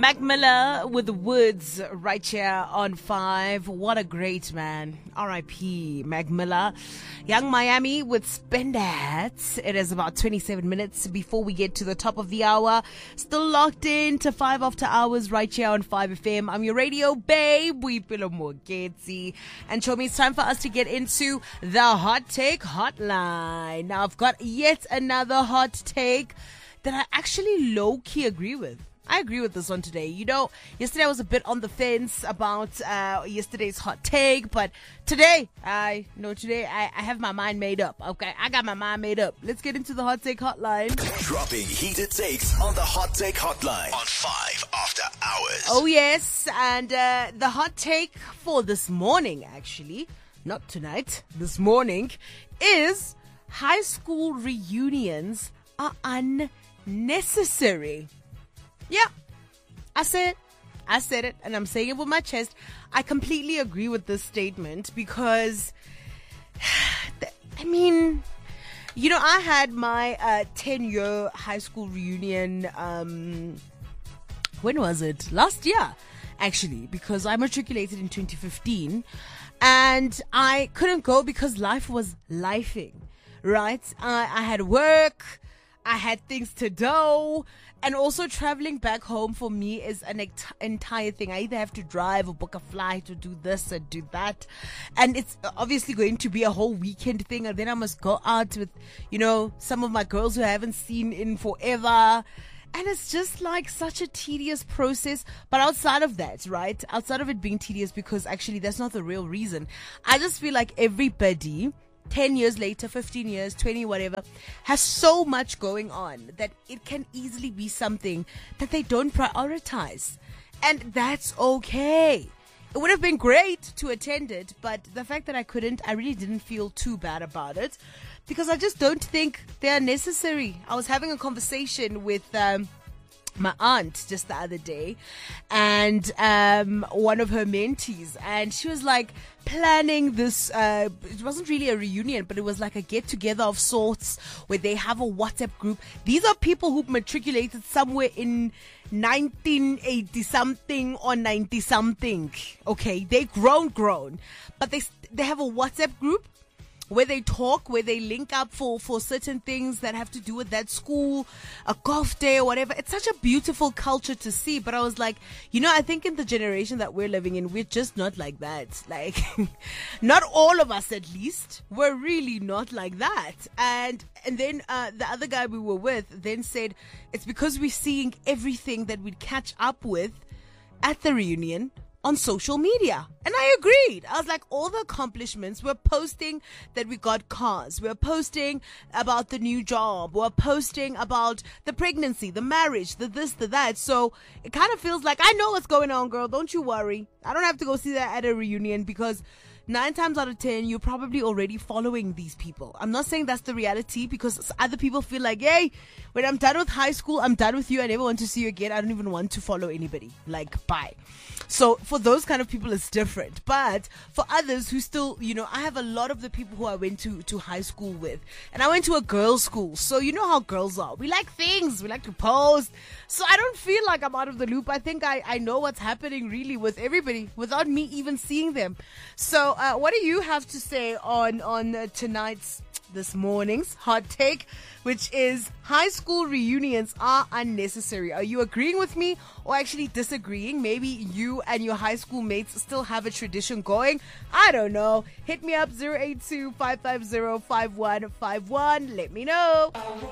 Mac Miller with the Woods right here on 5. What a great man. R.I.P. Mac Miller. Young Miami with Spend That. It is about 27 minutes before we get to the top of the hour. Still locked in to 5 after hours right here on 5 FM. I'm your radio babe. We feel more Getty. And show me it's time for us to get into the Hot Take Hotline. Now I've got yet another hot take that I actually low-key agree with. I agree with this one today. You know, yesterday I was a bit on the fence about yesterday's hot take, but today I have my mind made up. Okay, I got my mind made up. Let's get into the hot take hotline. Dropping heated takes on the hot take hotline on 5 after hours. Oh yes, and the hot take for this morning, actually, not tonight, this morning, is high school reunions are unnecessary. Yeah, I said it, and I'm saying it with my chest. I completely agree with this statement because, I mean, you know, I had my 10-year high school reunion, when was it? Last year, actually, because I matriculated in 2015, and I couldn't go because life was lifing, right? I had work, I had things to do. And also traveling back home for me is an entire thing. I either have to drive or book a flight or do this or do that. And it's obviously going to be a whole weekend thing. And then I must go out with, you know, some of my girls who I haven't seen in forever. And it's just like such a tedious process. But outside of that, right? Outside of it being tedious, because actually that's not the real reason. I just feel like everybody 10 years later, 15 years, 20, whatever, has so much going on that it can easily be something that they don't prioritize. And that's okay. It would have been great to attend it, but the fact that I couldn't, I really didn't feel too bad about it because I just don't think they're necessary. I was having a conversation with my aunt just the other day, and one of her mentees, and she was like planning this, it wasn't really a reunion, but it was like a get together of sorts where they have a WhatsApp group. These are people who matriculated somewhere in 1980 something or 90 something. Okay, they grown, but they have a WhatsApp group where they talk, where they link up for certain things that have to do with that school, a golf day or whatever. It's such a beautiful culture to see. But I was like, you know, I think in the generation that we're living in, we're just not like that. Like, not all of us at least. We're really not like that. And then the other guy we were with then said, it's because we're seeing everything that we'd catch up with at the reunion on social media. And I agreed. I was like, all the accomplishments, we're posting that we got cars. We're posting about the new job. We're posting about the pregnancy, the marriage, the this, the that. So it kind of feels like, I know what's going on, girl. Don't you worry. I don't have to go see that at a reunion because 9 times out of 10, you're probably already following these people. I'm not saying that's the reality because other people feel like, hey, when I'm done with high school, I'm done with you. I never want to see you again. I don't even want to follow anybody. Like, bye. So for those kind of people, it's different. But for others who still, you know, I have a lot of the people who I went to high school with. And I went to a girls' school. So you know how girls are. We like things. We like to post. So I don't feel like I'm out of the loop. I think I know what's happening really with everybody without me even seeing them. So what do you have to say on this morning's hot take, which is high school reunions are unnecessary? Are you agreeing with me or actually disagreeing? Maybe you and your high school mates still have a tradition going. I don't know. Hit me up 082-550-5151. Let me know.